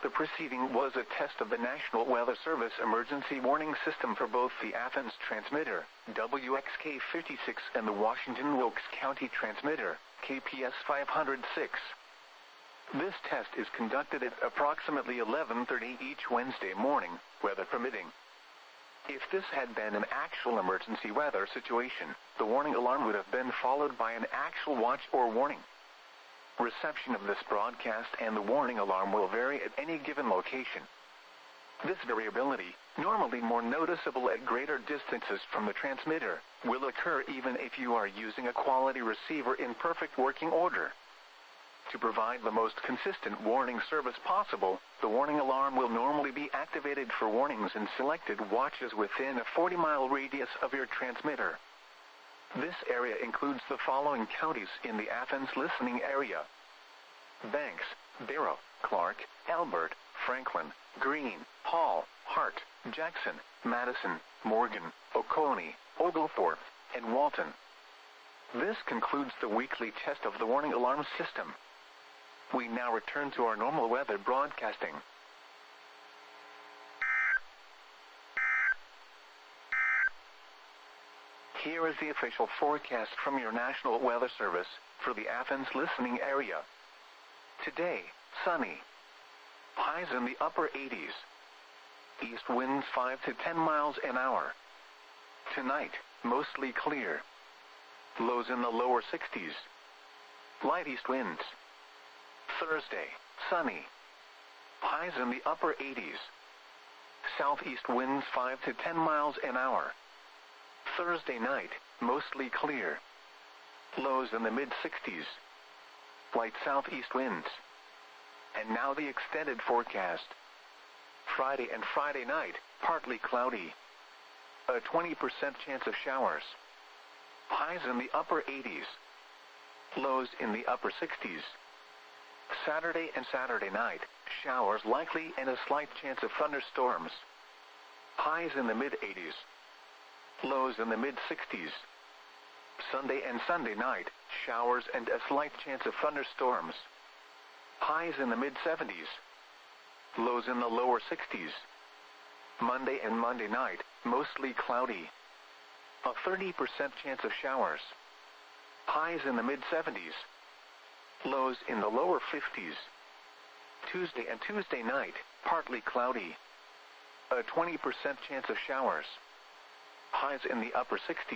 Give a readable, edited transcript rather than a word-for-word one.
The preceding was a test of the National Weather Service emergency warning system for both the Athens transmitter, WXK56, and the Washington Wilkes County transmitter, KPS 506. This test is conducted at approximately 11:30 each Wednesday morning, weather permitting. If this had been an actual emergency weather situation, the warning alarm would have been followed by an actual watch or warning. Reception of this broadcast and the warning alarm will vary at any given location. This variability, normally more noticeable at greater distances from the transmitter, will occur even if you are using a quality receiver in perfect working order. To provide the most consistent warning service possible, the warning alarm will normally be activated for warnings in selected watches within a 40-mile radius of your transmitter. This area includes the following counties in the Athens listening area: Banks, Barrow, Clark, Elbert, Franklin, Greene, Hall, Hart, Jackson, Madison, Morgan, Oconee, Oglethorpe, and Walton. This concludes the weekly test of the warning alarm system. We now return to our normal weather broadcasting. Here is the official forecast from your National Weather Service for the Athens listening area. Today, sunny. Highs in the upper 80s. East winds 5 to 10 miles an hour. Tonight, mostly clear. Lows in the lower 60s. Light east winds. Thursday, sunny. Highs in the upper 80s. Southeast winds 5 to 10 miles an hour. Thursday night, mostly clear. Lows in the mid-60s. Light southeast winds. And now the extended forecast. Friday and Friday night, partly cloudy. A 20% chance of showers. Highs in the upper 80s. Lows in the upper 60s. Saturday and Saturday night, showers likely and a slight chance of thunderstorms. Highs in the mid-80s. Lows in the mid-60s. Sunday and Sunday night, showers and a slight chance of thunderstorms. Highs in the mid-70s. Lows in the lower 60s. Monday and Monday night, mostly cloudy. A 30% chance of showers. Highs in the mid-70s. Lows in the lower 50s. Tuesday and Tuesday night, partly cloudy. A 20% chance of showers. Highs in the upper 60s.